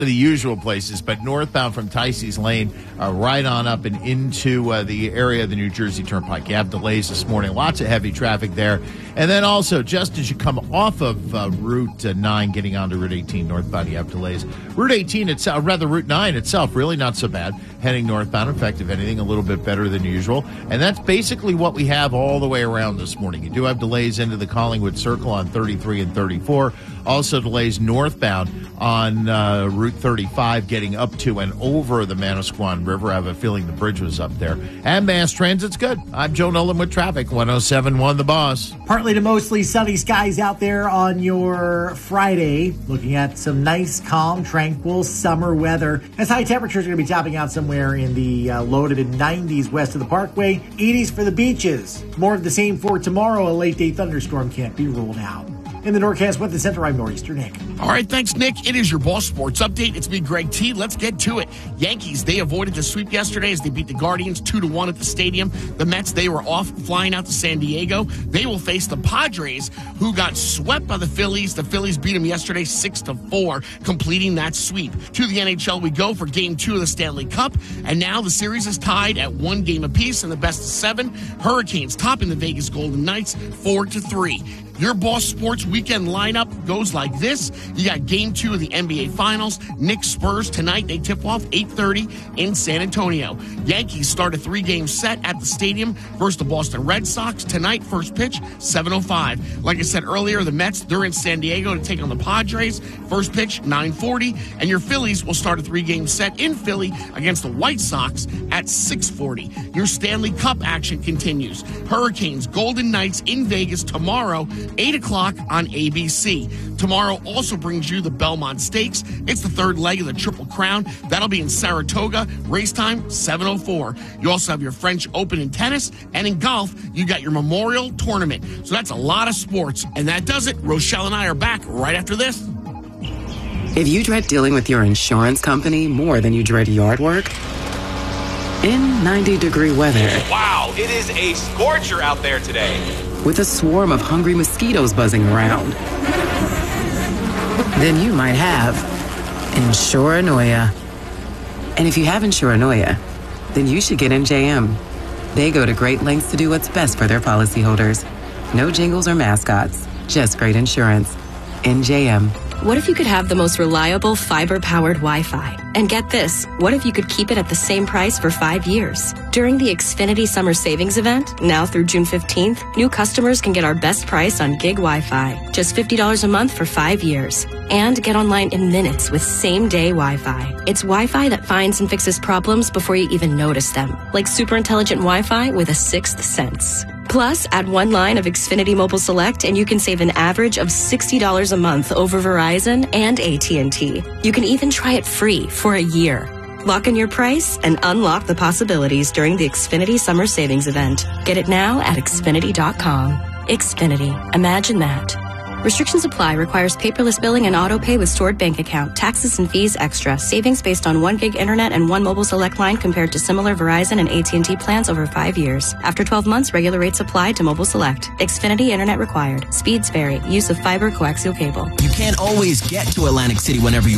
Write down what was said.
the usual places, but northbound from Ticey's Lane, right on up and into the area of the New Jersey Turnpike. You have delays this morning, lots of heavy traffic there. And then also, just as you come off of Route 9, getting onto Route 18 northbound, you have delays. Route 18 itself, rather Route 9 itself, really not so bad, heading northbound. In fact, if anything, a little bit better than usual. And that's basically what we have all the way around this morning. You do have delays into the Collingwood Circle on 33 and 34. Also delays northbound on Route 35 getting up to and over the Manasquan River. I have a feeling the bridge was up there. And mass transit's good. I'm Joe Nolan with traffic, 107.1 The Boss. Partly to mostly sunny skies out there on your Friday. Looking at some nice, calm, tranquil summer weather. As high temperatures are going to be topping out somewhere in the low to mid-90s west of the Parkway. 80s for the beaches. More of the same for tomorrow. A late-day thunderstorm can't be ruled out. In the Norcast Weather Center, I'm Nor'easter Nick. All right, thanks, Nick. It is your Boss Sports Update. It's me, Greg T. Let's get to it. Yankees, they avoided the sweep yesterday as they beat the Guardians 2-1 at the stadium. The Mets, they were off flying out to San Diego. They will face the Padres, who got swept by the Phillies. The Phillies beat them yesterday 6-4, completing that sweep. To the NHL we go for Game 2 of the Stanley Cup, and now the series is tied at 1 game apiece in the best of 7. Hurricanes topping the Vegas Golden Knights 4-3. Your Boss Sports weekend lineup goes like this. You got Game 2 of the NBA Finals. Knicks Spurs tonight. They tip off 8:30 in San Antonio. Yankees start a 3-game set at the stadium versus the Boston Red Sox. Tonight, first pitch, 7:05. Like I said earlier, the Mets, they're in San Diego to take on the Padres. First pitch, 9:40. And your Phillies will start a 3-game set in Philly against the White Sox at 6:40. Your Stanley Cup action continues. Hurricanes, Golden Knights in Vegas tomorrow, 8 o'clock on ABC. Tomorrow also brings you the Belmont Stakes. It's the third leg of the Triple Crown. That'll be in Saratoga. Race time, 7:04. You also have your French Open in tennis. And in golf, you got your Memorial Tournament. So that's a lot of sports. And that does it. Rochelle and I are back right after this. If you dread dealing with your insurance company more than you dread yard work, in 90-degree weather. Wow, it is a scorcher out there today. With a swarm of hungry mosquitoes buzzing around, then you might have Insuranoia. And if you have Insuranoia, then you should get NJM. They go to great lengths to do what's best for their policyholders. No jingles or mascots, just great insurance. NJM. What if you could have the most reliable fiber-powered Wi-Fi? And get this, what if you could keep it at the same price for 5 years? During the Xfinity Summer Savings Event, now through June 15th, new customers can get our best price on gig Wi-Fi. Just $50 a month for 5 years. And get online in minutes with same-day Wi-Fi. It's Wi-Fi that finds and fixes problems before you even notice them. Like super intelligent Wi-Fi with a sixth sense. Plus, add one line of Xfinity Mobile Select and you can save an average of $60 a month over Verizon and AT&T. You can even try it free for a year. Lock in your price and unlock the possibilities during the Xfinity Summer Savings Event. Get it now at Xfinity.com. Xfinity. Imagine that. Restrictions apply. Requires paperless billing and auto pay with stored bank account. Taxes and fees extra. Savings based on 1 gig internet and 1 mobile select line compared to similar Verizon and AT&T plans over 5 years. After 12 months, regular rates apply to mobile select. Xfinity internet required. Speeds vary. Use of fiber coaxial cable. You can't always get to Atlantic City whenever you